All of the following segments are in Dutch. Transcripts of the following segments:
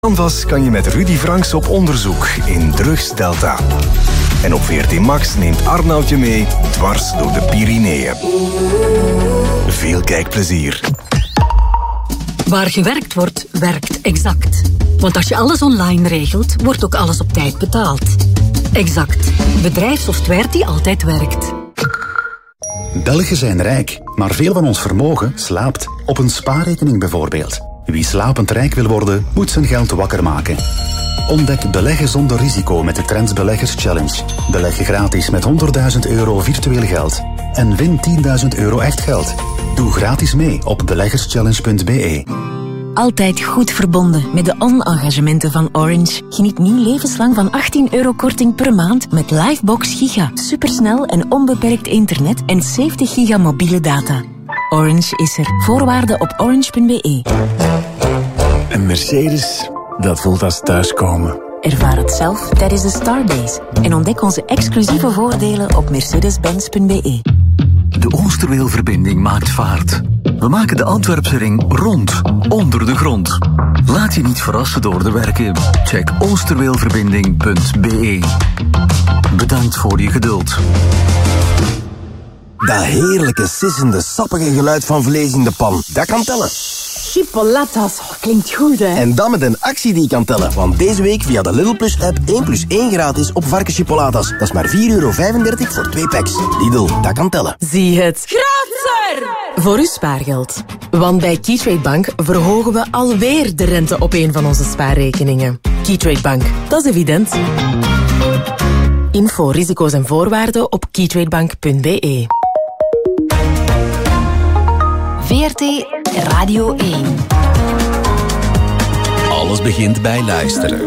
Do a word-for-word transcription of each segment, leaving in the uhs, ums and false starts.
Canvas kan je met Rudy Franks op onderzoek in Drugsdelta. En op V R T Max neemt Arnoud je mee dwars door de Pyreneeën. Veel kijkplezier. Waar gewerkt wordt, werkt Exact. Want als je alles online regelt, wordt ook alles op tijd betaald. Exact. Bedrijfssoftware die altijd werkt. Belgen zijn rijk, maar veel van ons vermogen slaapt. Op een spaarrekening bijvoorbeeld. Wie slapend rijk wil worden, moet zijn geld wakker maken. Ontdek beleggen zonder risico met de Trends Beleggers Challenge. Beleg gratis met honderdduizend euro virtueel geld. En win tienduizend euro echt geld. Doe gratis mee op beleggerschallenge punt b e. Altijd goed verbonden met de on-engagementen van Orange. Geniet nu levenslang van achttien euro korting per maand met Livebox Giga. Supersnel en onbeperkt internet en zeventig giga mobiele data. Orange is er. Voorwaarden op orange punt b e. Een Mercedes, dat voelt als thuiskomen. Ervaar het zelf tijdens de Star Days. En ontdek onze exclusieve voordelen op mercedes benz punt b e. De Oosterweelverbinding maakt vaart. We maken de Antwerpse ring rond, onder de grond. Laat je niet verrassen door de werken. Check oosterweelverbinding punt b e. Bedankt voor je geduld. Dat heerlijke, sissende, sappige geluid van vlees in de pan, dat kan tellen. Chipolatas, oh, klinkt goed, hè? En dan met een actie die kan tellen. Want deze week via de Lidl Plus app één plus één gratis op varkenschipolatas. Dat is maar vier euro vijfendertig voor twee packs. Lidl, dat kan tellen. Zie het. Grootser! Voor uw spaargeld. Want bij Keytrade Bank verhogen we alweer de rente op een van onze spaarrekeningen. Keytrade Bank, dat is evident. Info, risico's en voorwaarden op keytradebank punt b e. V R T Radio één. Alles begint bij luisteren.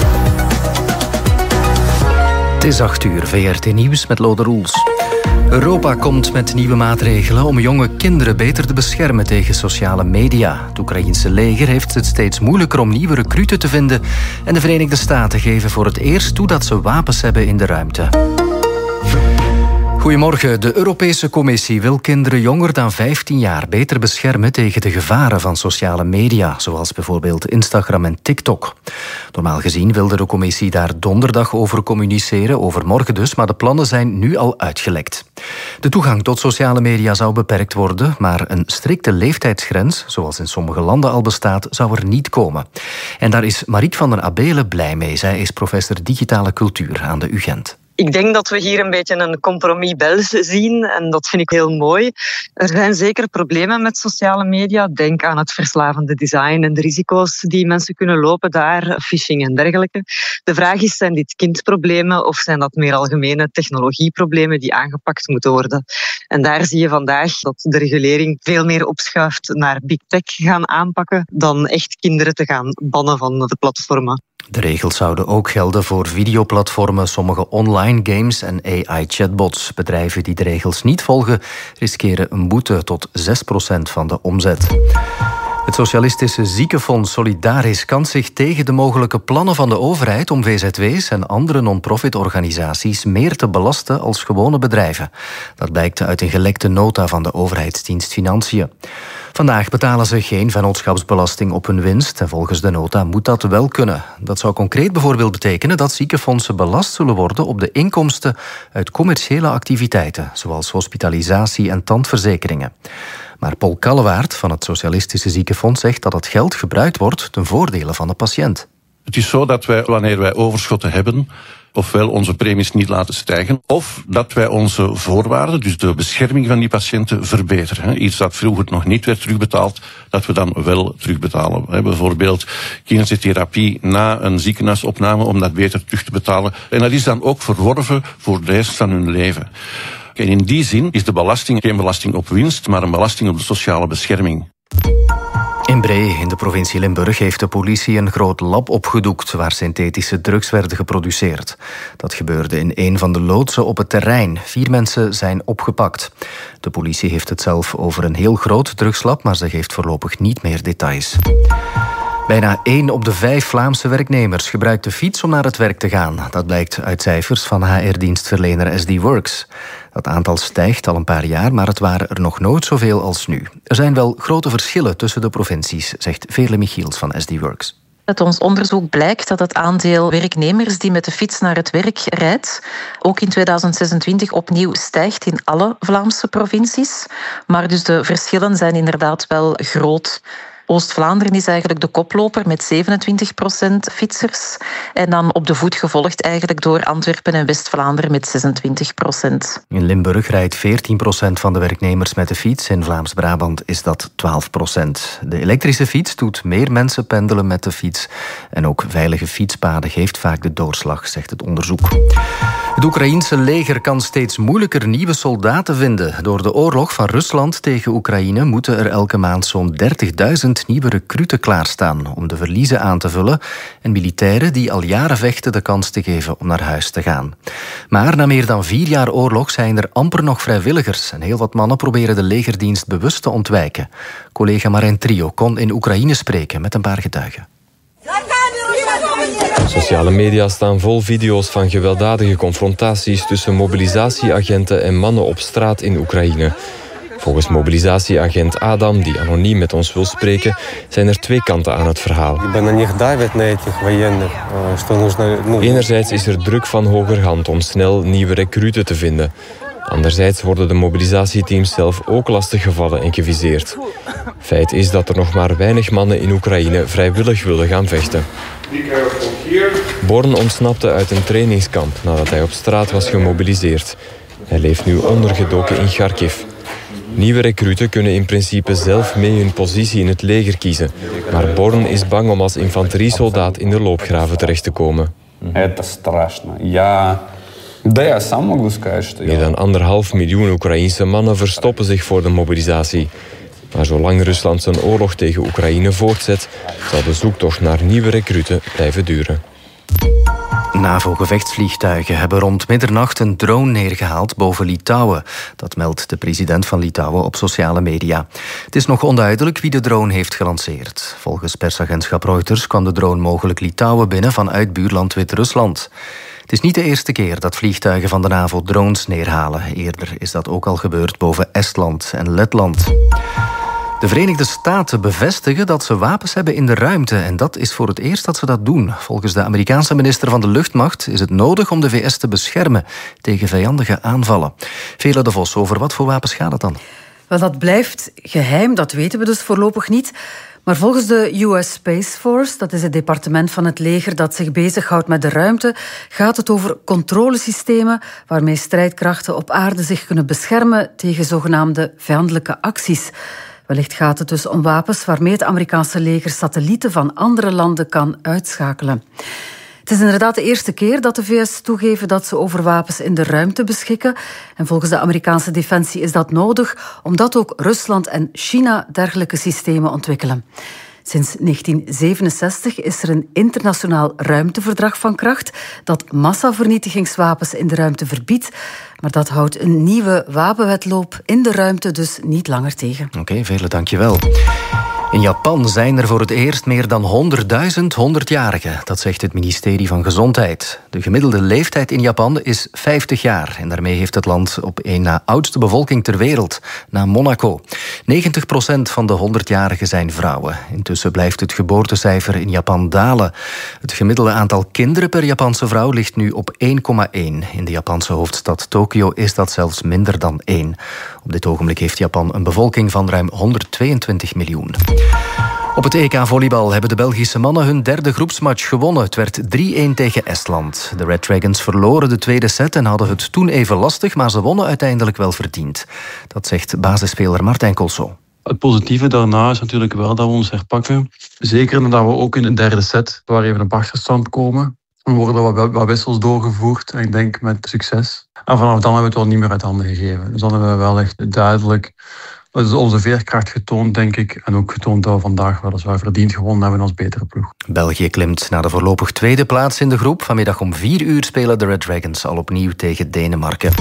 Het is acht uur, V R T Nieuws met Lode Roels. Europa komt met nieuwe maatregelen om jonge kinderen beter te beschermen tegen sociale media. Het Oekraïense leger heeft het steeds moeilijker om nieuwe recruten te vinden en de Verenigde Staten geven voor het eerst toe dat ze wapens hebben in de ruimte. Goedemorgen. De Europese Commissie wil kinderen jonger dan vijftien jaar beter beschermen tegen de gevaren van sociale media, zoals bijvoorbeeld Instagram en TikTok. Normaal gezien wilde de Commissie daar donderdag over communiceren, overmorgen dus, maar de plannen zijn nu al uitgelekt. De toegang tot sociale media zou beperkt worden, maar een strikte leeftijdsgrens, zoals in sommige landen al bestaat, zou er niet komen. En daar is Mariet van der Abelen blij mee. Zij is professor digitale cultuur aan de U Gent. Ik denk dat we hier een beetje een compromis Belge zien en dat vind ik heel mooi. Er zijn zeker problemen met sociale media. Denk aan het verslavende design en de risico's die mensen kunnen lopen daar, phishing en dergelijke. De vraag is, zijn dit kindproblemen of zijn dat meer algemene technologieproblemen die aangepakt moeten worden? En daar zie je vandaag dat de regulering veel meer opschuift naar big tech gaan aanpakken dan echt kinderen te gaan bannen van de platformen. De regels zouden ook gelden voor videoplatformen, sommige online games en A I-chatbots. Bedrijven die de regels niet volgen, riskeren een boete tot zes procent van de omzet. Het socialistische ziekenfonds Solidaris kant zich tegen de mogelijke plannen van de overheid om V Z W's en andere non-profit-organisaties meer te belasten als gewone bedrijven. Dat blijkt uit een gelekte nota van de overheidsdienst Financiën. Vandaag betalen ze geen vennootschapsbelasting op hun winst en volgens de nota moet dat wel kunnen. Dat zou concreet bijvoorbeeld betekenen dat ziekenfondsen belast zullen worden op de inkomsten uit commerciële activiteiten, zoals hospitalisatie en tandverzekeringen. Maar Paul Kallewaert van het Socialistische Ziekenfonds zegt dat het geld gebruikt wordt ten voordele van de patiënt. Het is zo dat wij, wanneer wij overschotten hebben, ofwel onze premies niet laten stijgen, of dat wij onze voorwaarden, dus de bescherming van die patiënten, verbeteren. Iets dat vroeger nog niet werd terugbetaald, dat we dan wel terugbetalen. Bijvoorbeeld kinesiotherapie na een ziekenhuisopname, om dat beter terug te betalen. En dat is dan ook verworven voor de rest van hun leven. En in die zin is de belasting geen belasting op winst, maar een belasting op de sociale bescherming. In Bree, in de provincie Limburg, heeft de politie een groot lab opgedoekt waar synthetische drugs werden geproduceerd. Dat gebeurde in een van de loodsen op het terrein. Vier mensen zijn opgepakt. De politie heeft het zelf over een heel groot drugslab, maar ze geeft voorlopig niet meer details. Bijna één op de vijf Vlaamse werknemers gebruikt de fiets om naar het werk te gaan. Dat blijkt uit cijfers van H R-dienstverlener S D Works. Dat aantal stijgt al een paar jaar, maar het waren er nog nooit zoveel als nu. Er zijn wel grote verschillen tussen de provincies, zegt Veerle Michiels van S D Works. Uit ons onderzoek blijkt dat het aandeel werknemers die met de fiets naar het werk rijdt ook in tweeduizend zesentwintig opnieuw stijgt in alle Vlaamse provincies. Maar dus de verschillen zijn inderdaad wel groot. Oost-Vlaanderen is eigenlijk de koploper met zevenentwintig procent fietsers. En dan op de voet gevolgd eigenlijk door Antwerpen en West-Vlaanderen met zesentwintig procent. In Limburg rijdt veertien procent van de werknemers met de fiets. In Vlaams-Brabant is dat twaalf procent. De elektrische fiets doet meer mensen pendelen met de fiets. En ook veilige fietspaden geeft vaak de doorslag, zegt het onderzoek. Het Oekraïense leger kan steeds moeilijker nieuwe soldaten vinden. Door de oorlog van Rusland tegen Oekraïne moeten er elke maand zo'n dertigduizend nieuwe recruten klaarstaan om de verliezen aan te vullen en militairen die al jaren vechten de kans te geven om naar huis te gaan. Maar na meer dan vier jaar oorlog zijn er amper nog vrijwilligers en heel wat mannen proberen de legerdienst bewust te ontwijken. Collega Marijn Trio kon in Oekraïne spreken met een paar getuigen. Sociale media staan vol video's van gewelddadige confrontaties tussen mobilisatieagenten en mannen op straat in Oekraïne. Volgens mobilisatieagent Adam, die anoniem met ons wil spreken, zijn er twee kanten aan het verhaal. Enerzijds is er druk van hogerhand om snel nieuwe recruten te vinden. Anderzijds worden de mobilisatieteams zelf ook lastiggevallen en geviseerd. Feit is dat er nog maar weinig mannen in Oekraïne vrijwillig willen gaan vechten. Born ontsnapte uit een trainingskamp nadat hij op straat was gemobiliseerd. Hij leeft nu ondergedoken in Kharkiv. Nieuwe recruten kunnen in principe zelf mee hun positie in het leger kiezen. Maar Born is bang om als infanteriesoldaat in de loopgraven terecht te komen. Meer dan anderhalf miljoen Oekraïense mannen verstoppen zich voor de mobilisatie. Maar zolang Rusland zijn oorlog tegen Oekraïne voortzet, zal de zoektocht naar nieuwe recruten blijven duren. NAVO-gevechtsvliegtuigen hebben rond middernacht een drone neergehaald boven Litouwen. Dat meldt de president van Litouwen op sociale media. Het is nog onduidelijk wie de drone heeft gelanceerd. Volgens persagentschap Reuters kwam de drone mogelijk Litouwen binnen vanuit buurland Wit-Rusland. Het is niet de eerste keer dat vliegtuigen van de NAVO drones neerhalen. Eerder is dat ook al gebeurd boven Estland en Letland. De Verenigde Staten bevestigen dat ze wapens hebben in de ruimte. En dat is voor het eerst dat ze dat doen. Volgens de Amerikaanse minister van de Luchtmacht is het nodig om de V S te beschermen tegen vijandige aanvallen. Vele de Vos, over wat voor wapens gaat het dan? Wel, dat blijft geheim, dat weten we dus voorlopig niet. Maar volgens de U S Space Force, dat is het departement van het leger dat zich bezighoudt met de ruimte, gaat het over controlesystemen waarmee strijdkrachten op aarde zich kunnen beschermen tegen zogenaamde vijandelijke acties. Wellicht gaat het dus om wapens waarmee het Amerikaanse leger satellieten van andere landen kan uitschakelen. Het is inderdaad de eerste keer dat de V S toegeven dat ze over wapens in de ruimte beschikken. En volgens de Amerikaanse defensie is dat nodig, omdat ook Rusland en China dergelijke systemen ontwikkelen. Sinds negentien zevenenzestig is er een internationaal ruimteverdrag van kracht dat massavernietigingswapens in de ruimte verbiedt. Maar dat houdt een nieuwe wapenwetloop in de ruimte dus niet langer tegen. Oké, okay, vele dankjewel. In Japan zijn er voor het eerst meer dan honderdduizend honderdjarigen. Dat zegt het ministerie van Gezondheid. De gemiddelde leeftijd in Japan is vijftig jaar. En daarmee heeft het land op één na oudste bevolking ter wereld, na Monaco. negentig procent van de honderdjarigen zijn vrouwen. Intussen blijft het geboortecijfer in Japan dalen. Het gemiddelde aantal kinderen per Japanse vrouw ligt nu op één komma één. In de Japanse hoofdstad Tokio is dat zelfs minder dan één. Op dit ogenblik heeft Japan een bevolking van ruim honderdtweeëntwintig miljoen. Op het E K-volleybal hebben de Belgische mannen hun derde groepsmatch gewonnen. Het werd drie-één tegen Estland. De Red Dragons verloren de tweede set en hadden het toen even lastig, maar ze wonnen uiteindelijk wel verdiend. Dat zegt basisspeler Martijn Kolso. Het positieve daarna is natuurlijk wel dat we ons herpakken. Zeker nadat we ook in de derde set waar even op achterstand komen. Er worden wat, wat wissels doorgevoerd en ik denk met succes. En vanaf dan hebben we het wel niet meer uit handen gegeven. Dus dan hebben we wel echt duidelijk onze veerkracht getoond, denk ik. En ook getoond dat we vandaag weliswaar verdiend gewonnen hebben als betere ploeg. België klimt naar de voorlopig tweede plaats in de groep. Vanmiddag om vier uur spelen de Red Dragons al opnieuw tegen Denemarken.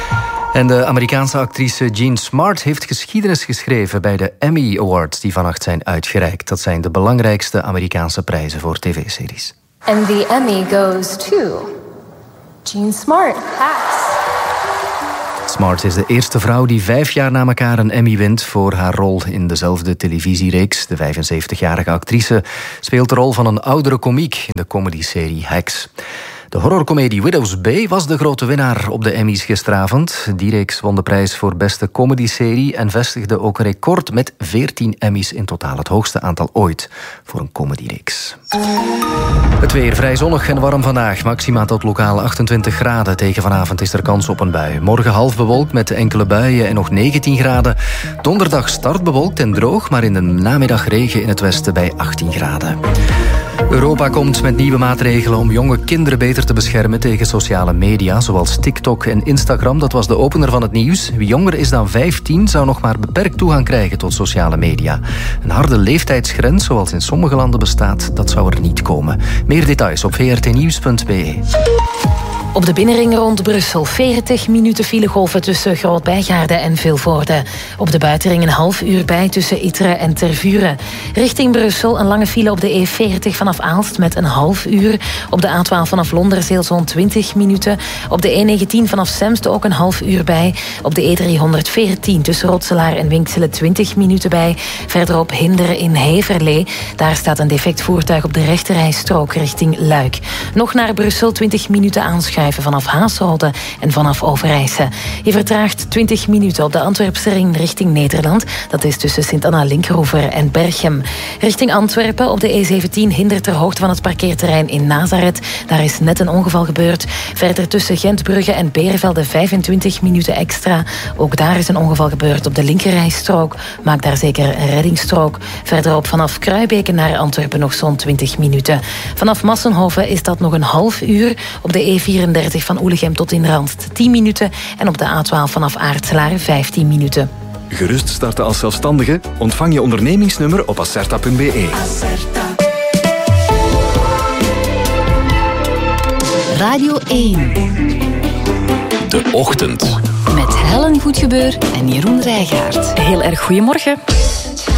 En de Amerikaanse actrice Jean Smart heeft geschiedenis geschreven bij de Emmy Awards die vannacht zijn uitgereikt. Dat zijn de belangrijkste Amerikaanse prijzen voor tv-series. And the Emmy goes to Jean Smart. Pass. Smart is de eerste vrouw die vijf jaar na elkaar een Emmy wint voor haar rol in dezelfde televisiereeks. De vijfenzeventigjarige actrice speelt de rol van een oudere komiek in de comedyserie Hacks. De horrorcomedie Widow's Bay was de grote winnaar op de Emmys gisteravond. Die reeks won de prijs voor beste comedyserie en vestigde ook een record met veertien Emmys in totaal. Het hoogste aantal ooit voor een comedyreeks. Het weer vrij zonnig en warm vandaag. Maxima tot lokaal achtentwintig graden. Tegen vanavond is er kans op een bui. Morgen half bewolkt met enkele buien en nog negentien graden. Donderdag start bewolkt en droog, maar in de namiddag regen in het westen bij achttien graden. Europa komt met nieuwe maatregelen om jonge kinderen beter te beschermen tegen sociale media, zoals TikTok en Instagram. Dat was de opener van het nieuws. Wie jonger is dan vijftien zou nog maar beperkt toegang krijgen tot sociale media. Een harde leeftijdsgrens, zoals in sommige landen bestaat, dat zou er niet komen. Meer details op v r t nieuws punt b e. Op de binnenring rond Brussel veertig minuten filegolven tussen Groot-Bijgaarde en Vilvoorde. Op de buitenring een half uur bij tussen Ytteren en Tervuren. Richting Brussel een lange file op de E veertig vanaf Aalst met een half uur. Op de A twaalf vanaf Londerzeel zo'n twintig minuten. Op de E negentien vanaf Semst ook een half uur bij. Op de E driehonderdveertien tussen Rotselaar en Winkselen twintig minuten bij. Verderop Hinderen in Heverlee. Daar staat een defect voertuig op de rechterrijstrook richting Luik. Nog naar Brussel twintig minuten aanschuiven vanaf Haasrode en vanaf Overijse. Je vertraagt twintig minuten op de Antwerpse ring richting Nederland. Dat is tussen Sint-Anna-Linkeroever en Berchem. Richting Antwerpen op de E zeventien hinder ter hoogte van het parkeerterrein in Nazareth. Daar is net een ongeval gebeurd. Verder tussen Gentbrugge en Beervelde vijfentwintig minuten extra. Ook daar is een ongeval gebeurd op de linkerrijstrook. Maak daar zeker een reddingsstrook. Verderop vanaf Kruibeke naar Antwerpen nog zo'n twintig minuten. Vanaf Massenhoven is dat nog een half uur. Op de E vierendertig van Oelegem tot in Randst tien minuten. En op de A twaalf vanaf Aartselaar vijftien minuten. Gerust starten als zelfstandige? Ontvang je ondernemingsnummer op acerta punt b e. Radio één. De Ochtend. Met Helen Goedgebeur en Jeroen Rijgaard. Heel erg goedemorgen.